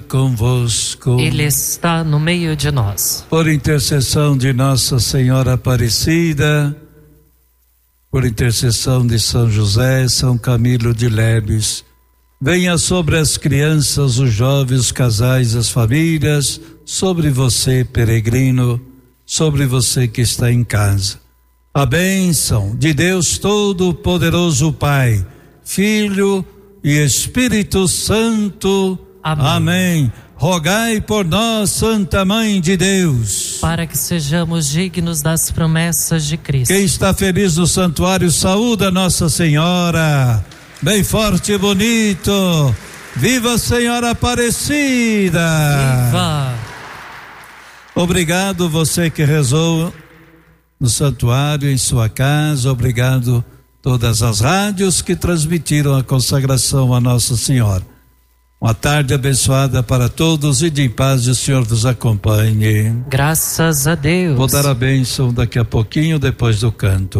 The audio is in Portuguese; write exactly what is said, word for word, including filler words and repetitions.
convosco. Ele está no meio de nós. Por intercessão de Nossa Senhora Aparecida, por intercessão de São José, São Camilo de Leles, venha sobre as crianças, os jovens, os casais, as famílias, sobre você, peregrino, sobre você que está em casa. A bênção de Deus Todo-Poderoso, Pai, Filho e Espírito Santo. Amém. Amém. Rogai por nós, Santa Mãe de Deus, para que sejamos dignos das promessas de Cristo. Quem está feliz no santuário, saúda Nossa Senhora, bem forte e bonito. Viva a Senhora Aparecida! Viva! Obrigado você que rezou no santuário, em sua casa. Obrigado todas as rádios que transmitiram a consagração a Nossa Senhora. Uma tarde abençoada para todos e de paz o Senhor vos acompanhe. Graças a Deus. Vou dar a bênção daqui a pouquinho, depois do canto.